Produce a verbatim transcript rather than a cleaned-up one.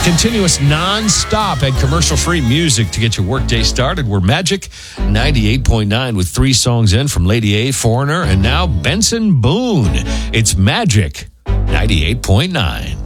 Continuous non-stop and commercial-free music to get your workday started. We're Magic ninety-eight point nine with three songs in from Lady A, Foreigner, and now Benson Boone. It's Magic ninety-eight point nine.